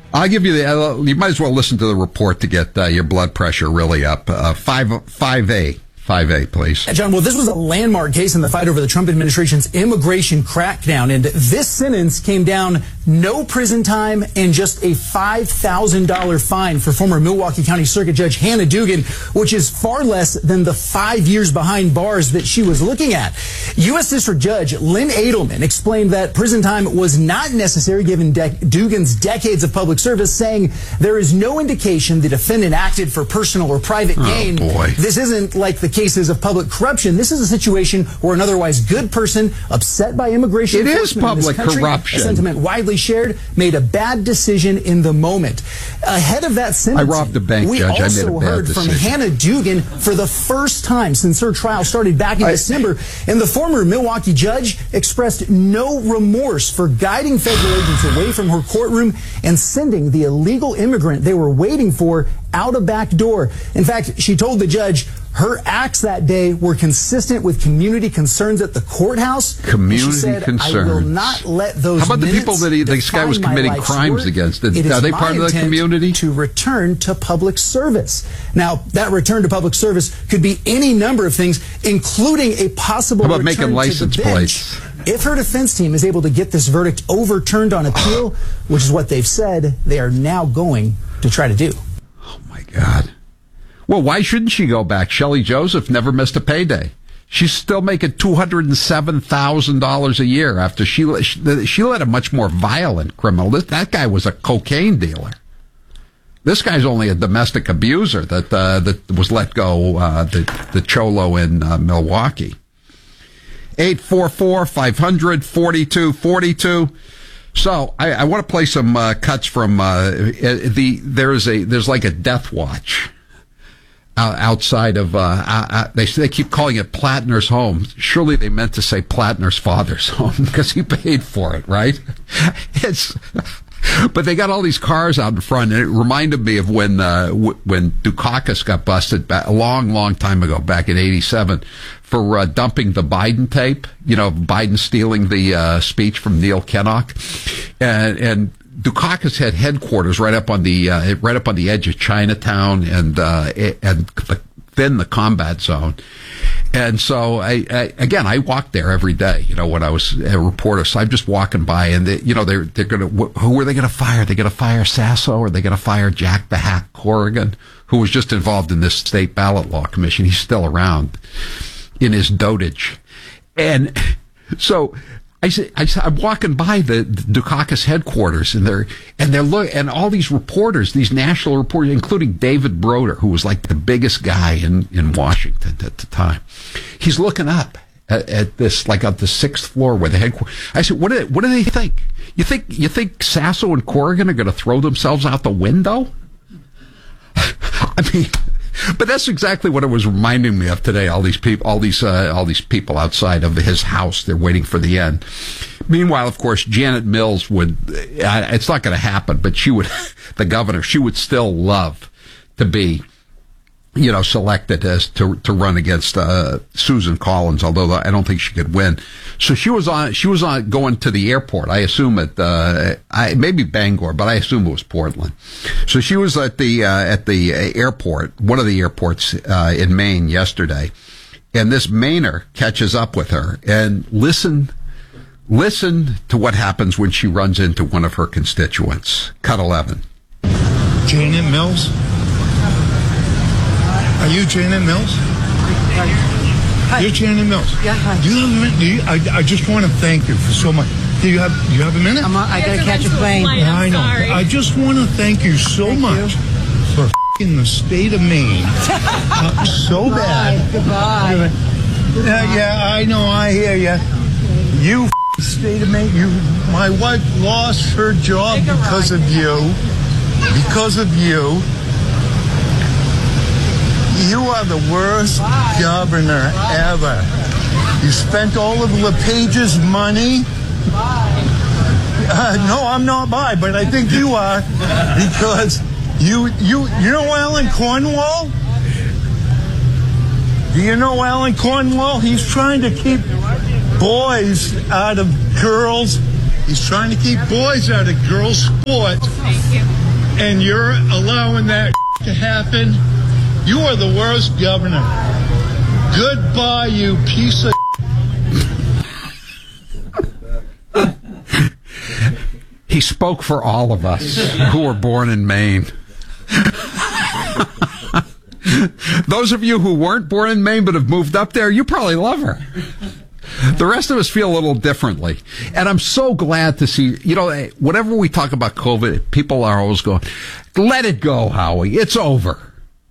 I'll give you you might as well listen to the report to get your blood pressure really up. 5A, please. John, well, this was a landmark case in the fight over the Trump administration's immigration crackdown. And this sentence came down no prison time and just a $5,000 fine for former Milwaukee County Circuit Judge Hannah Dugan, which is far less than the 5 years behind bars that she was looking at. U.S. District Judge Lynn Edelman explained that prison time was not necessary given Dugan's decades of public service, saying there is no indication the defendant acted for personal or private gain. Oh, boy. This isn't like the cases of public corruption. This is a situation where an otherwise good person, upset by immigration enforcement in this country, corruption. A sentiment widely shared, made a bad decision in the moment. Ahead of that sentencing, I robbed a bank, we Judge. also I made a bad heard decision. from Hannah Dugan for the first time since her trial started back in December, and the former Milwaukee judge expressed no remorse for guiding federal agents away from her courtroom and sending the illegal immigrant they were waiting for out a back door. In fact, she told the judge her acts that day were consistent with community concerns at the courthouse. Community she said, concerns. I will not let those. How about the people that this guy was committing crimes against? Are they part of the community? To return to public service. Now, that return to public service could be any number of things, including a possible How about return making license to the bench. plates? If her defense team is able to get this verdict overturned on appeal, which is what they've said they are now going to try to do. Oh, my God. Well, why shouldn't she go back? Shelley Joseph never missed a payday. She's still making $207,000 a year after she let a much more violent criminal. That guy was a cocaine dealer. This guy's only a domestic abuser that was let go, the Cholo in Milwaukee. 844-500-4242. So I want to play some cuts from there's like a death watch outside of they keep calling it Plattner's home. Surely they meant to say Plattner's father's home because he paid for it, right? But they got all these cars out in front, and it reminded me of when Dukakis got busted a long time ago, back in '87, for dumping the Biden tape. You know, Biden stealing the speech from Neil Kinnock, and Dukakis had headquarters right up on the edge of Chinatown and within the combat zone. And so I walked there every day, you know, when I was a reporter. So I'm just walking by, and they're going to, who are they going to fire? Are they going to fire Sasso, or are they going to fire Jack the Hack Corrigan, who was just involved in this state ballot law commission? He's still around in his dotage. And so I'm walking by the Dukakis headquarters, and and all these reporters, these national reporters, including David Broder, who was like the biggest guy in Washington at the time. He's looking up at this, like on the 6th floor where the headquarters. I said, what do they think? You think Sasso and Corrigan are going to throw themselves out the window? I mean, but that's exactly what it was reminding me of today. All these people outside of his house, they're waiting for the end. Meanwhile, of course, Janet Mills would, it's not going to happen, but she would, the governor, she would still love to be, you know, selected as to run against Susan Collins, although I don't think she could win. So she was on going to the airport. I assume maybe Bangor, but I assume it was Portland. So she was at the airport, one of the airports in Maine yesterday, and this Mainer catches up with her, and listen to what happens when she runs into one of her constituents. Cut 11. Janet Mills. Are you Janet Mills? Hi. You're Janet Mills. Yeah, hi. Do you have a minute? I just want to thank you for so much. Do you have a minute? I gotta catch a plane. I know. Sorry. I just want to thank you so much for in the state of Maine. So bad. Goodbye. Yeah, I know. I hear you. You state of Maine. My wife lost her job because of you. Because of you. You are the worst governor ever. You spent all of LePage's money. No, I'm not by, but I think you are, because you know Alan Cornwall? Do you know Alan Cornwall? He's trying to keep boys out of girls. He's trying to keep boys out of girls' sport. Thank you. And you're allowing that to happen. You are the worst governor. Goodbye, you piece of. He spoke for all of us who were born in Maine. Those of you who weren't born in Maine but have moved up there, you probably love her. The rest of us feel a little differently. And I'm so glad to see, whenever we talk about COVID, people are always going, let it go, Howie. It's over.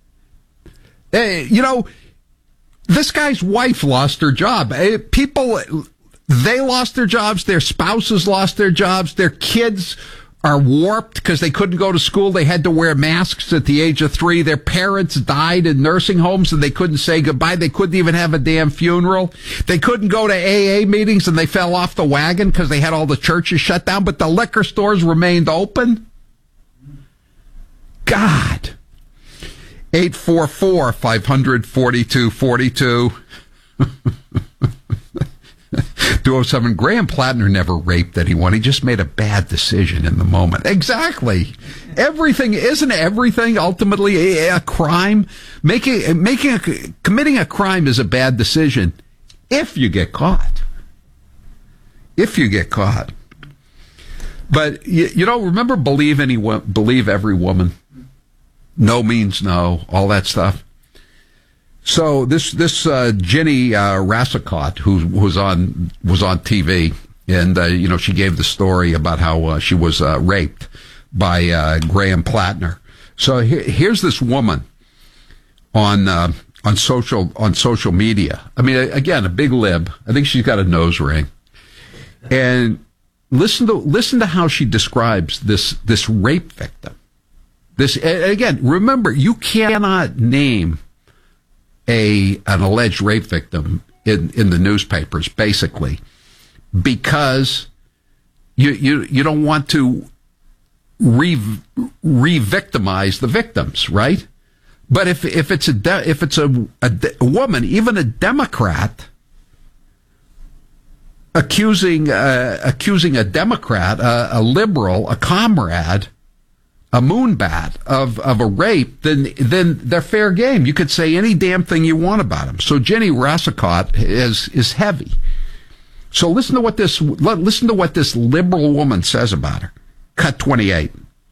This guy's wife lost her job. People, they lost their jobs. Their spouses lost their jobs. Their kids are warped because they couldn't go to school. They had to wear masks at the age of 3. Their parents died in nursing homes and they couldn't say goodbye. They couldn't even have a damn funeral. They couldn't go to AA meetings and they fell off the wagon because they had all the churches shut down, but the liquor stores remained open. God. 844-500-4242. 207. Graham Plattner never raped anyone. He just made a bad decision in the moment. Exactly. Isn't everything ultimately a crime? Committing a crime is a bad decision if you get caught. But remember believe every woman. No means no, all that stuff. So this Ginny Rassicot, who was on TV, and she gave the story about how she was raped by Graham Plattner. So here's this woman on social media. I mean, again, a big lib. I think she's got a nose ring. And listen to how she describes this rape victim. This, again, remember, you cannot name an alleged rape victim in the newspapers, basically, because you don't want to re-victimize the victims, right? But if it's a woman, even a Democrat, accusing a Democrat, a liberal, a comrade, a moonbat of a rape, then they're fair game. You could say any damn thing you want about him. So Ginny Rassicot is heavy. So listen to what this liberal woman says about her. Cut 28.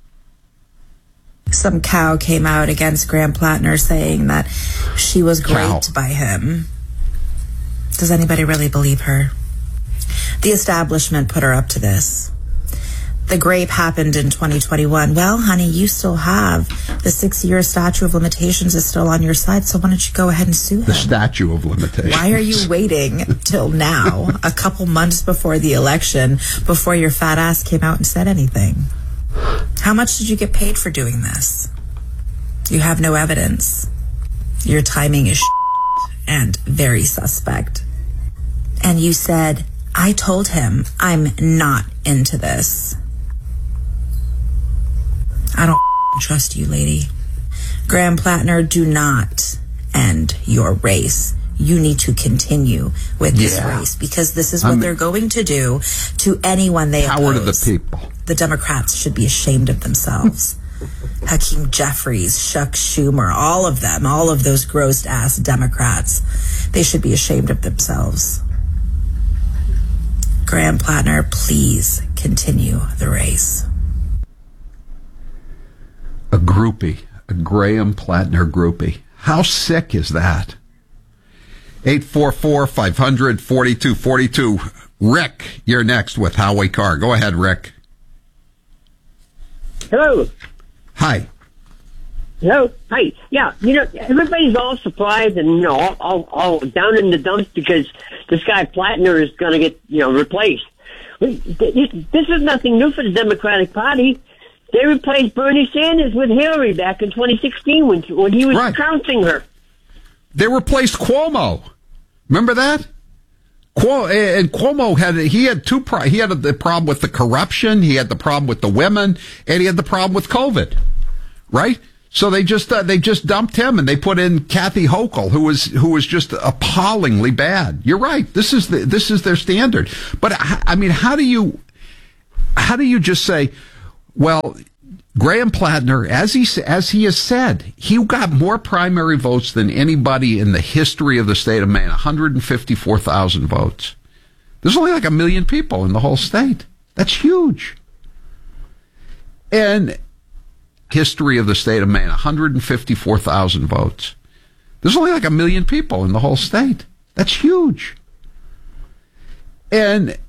Some cow came out against Graham Plattner saying that she was raped by him. Does anybody really believe her? The establishment put her up to this. The grape happened in 2021. Well, honey, you still have the 6-year statute of limitations is still on your side, so why don't you go ahead and sue him? The statute of limitations. Why are you waiting till now, a couple months before the election, before your fat ass came out and said anything? How much did you get paid for doing this? You have no evidence. Your timing is and very suspect. And you said, I told him I'm not into this. I don't trust you, lady. Graham Plattner, do not end your race. You need to continue with this race because this is what they're going to do to anyone they oppose. Power to the people. The Democrats should be ashamed of themselves. Hakeem Jeffries, Chuck Schumer, all of them, all of those gross-ass Democrats, they should be ashamed of themselves. Graham Plattner, please continue the race. A Graham Plattner groupie. How sick is that? 844-500-4242. Rick, you're next with Howie Carr. Go ahead, Rick. Hello. Hi. Hello. Hi. Yeah. Everybody's all surprised and all down in the dumps because this guy Plattner is going to get replaced. This is nothing new for the Democratic Party. They replaced Bernie Sanders with Hillary back in 2016 when he was trouncing her. They replaced Cuomo. Remember that? Cuomo had the problem with the corruption, he had the problem with the women, and he had the problem with COVID, right? So they just dumped him and they put in Kathy Hochul, who was just appallingly bad. You're right. This is their standard. But I mean, how do you how do you just say, well, Graham Plattner, as he has said, he got more primary votes than anybody in the history of the state of Maine, 154,000 votes. There's only like 1 million people in the whole state. That's huge. And history of the state of Maine, 154,000 votes. There's only like 1 million people in the whole state. That's huge. And